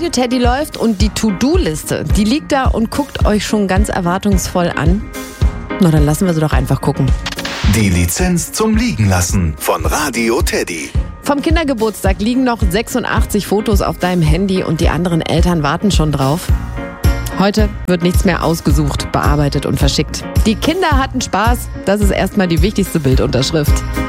Radio Teddy läuft und die To-Do-Liste, die liegt da und guckt euch schon ganz erwartungsvoll an. Na, dann lassen wir sie doch einfach gucken. Die Lizenz zum Liegenlassen von Radio Teddy. Vom Kindergeburtstag liegen noch 86 Fotos auf deinem Handy und die anderen Eltern warten schon drauf. Heute wird nichts mehr ausgesucht, bearbeitet und verschickt. Die Kinder hatten Spaß, das ist erstmal die wichtigste Bildunterschrift.